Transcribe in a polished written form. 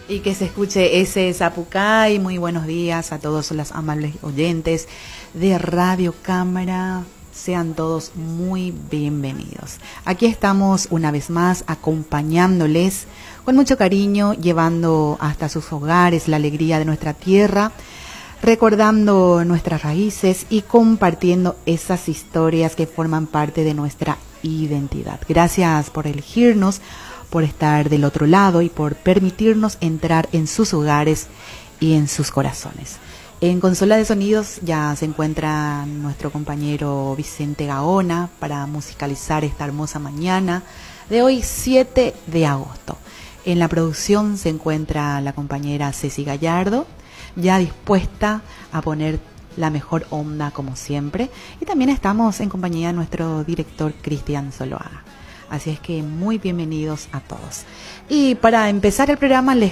Y que se escuche ese Zapucay. Muy buenos días a todos los amables oyentes de Radio Cámara. Sean todos muy bienvenidos. Aquí estamos una vez más acompañándoles con mucho cariño, llevando hasta sus hogares la alegría de nuestra tierra, recordando nuestras raíces y compartiendo esas historias que forman parte de nuestra identidad. Gracias por elegirnos, por estar del otro lado y por permitirnos entrar en sus hogares y en sus corazones. En consola de sonidos ya se encuentra nuestro compañero Vicente Gaona para musicalizar esta hermosa mañana de hoy 7 de agosto. En la producción se encuentra la compañera Ceci Gallardo, ya dispuesta a poner la mejor onda como siempre. Y también estamos en compañía de nuestro director Cristian Zoloaga. Así es que muy bienvenidos a todos. Y para empezar el programa les